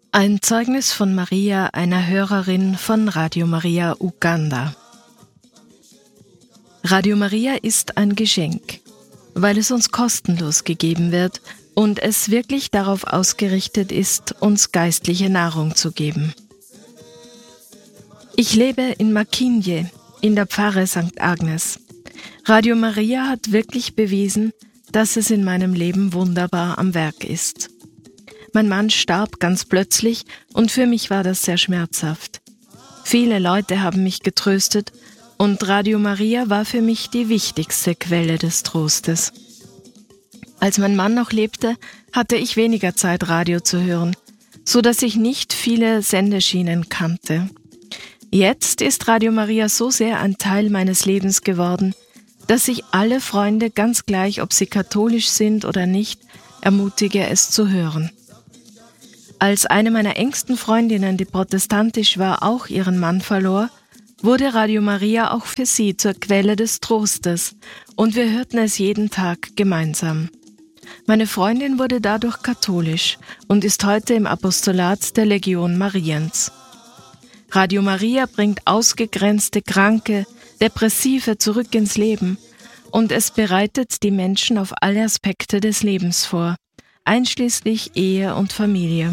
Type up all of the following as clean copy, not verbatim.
Ein Zeugnis von Maria, einer Hörerin von Radio Maria Uganda. Radio Maria ist ein Geschenk, weil es uns kostenlos gegeben wird und es wirklich darauf ausgerichtet ist, uns geistliche Nahrung zu geben. Ich lebe in Makinje, in der Pfarre St. Agnes. Radio Maria hat wirklich bewiesen, dass es in meinem Leben wunderbar am Werk ist. Mein Mann starb ganz plötzlich und für mich war das sehr schmerzhaft. Viele Leute haben mich getröstet und Radio Maria war für mich die wichtigste Quelle des Trostes. Als mein Mann noch lebte, hatte ich weniger Zeit, Radio zu hören, so dass ich nicht viele Sendeschienen kannte. Jetzt ist Radio Maria so sehr ein Teil meines Lebens geworden, dass ich alle Freunde, ganz gleich, ob sie katholisch sind oder nicht, ermutige, es zu hören. Als eine meiner engsten Freundinnen, die protestantisch war, auch ihren Mann verlor, wurde Radio Maria auch für sie zur Quelle des Trostes und wir hörten es jeden Tag gemeinsam. Meine Freundin wurde dadurch katholisch und ist heute im Apostolat der Legion Mariens. Radio Maria bringt ausgegrenzte, Kranke, Depressive zurück ins Leben und es bereitet die Menschen auf alle Aspekte des Lebens vor, einschließlich Ehe und Familie.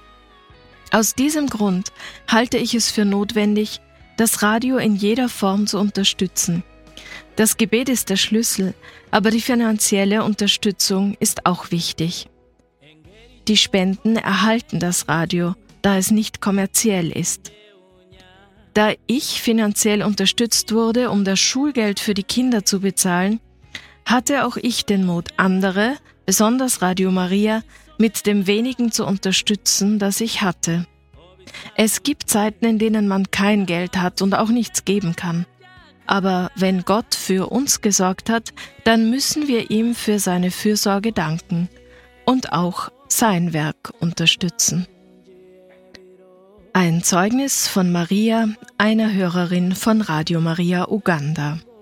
Aus diesem Grund halte ich es für notwendig, das Radio in jeder Form zu unterstützen. Das Gebet ist der Schlüssel, aber die finanzielle Unterstützung ist auch wichtig. Die Spenden erhalten das Radio, da es nicht kommerziell ist. Da ich finanziell unterstützt wurde, um das Schulgeld für die Kinder zu bezahlen, hatte auch ich den Mut, andere, besonders Radio Maria, mit dem wenigen zu unterstützen, das ich hatte. Es gibt Zeiten, in denen man kein Geld hat und auch nichts geben kann. Aber wenn Gott für uns gesorgt hat, dann müssen wir ihm für seine Fürsorge danken und auch sein Werk unterstützen. Ein Zeugnis von Maria, einer Hörerin von Radio Maria Uganda.